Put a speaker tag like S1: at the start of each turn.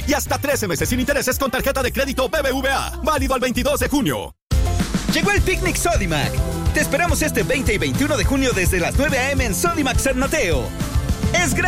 S1: y hasta 13 meses sin intereses con tarjeta de crédito BBVA. Válido al 22 de junio.
S2: Llegó el Picnic Sodimac. Te esperamos este 20 y 21 de junio desde las 9 a.m. en Sodimac San Mateo. Es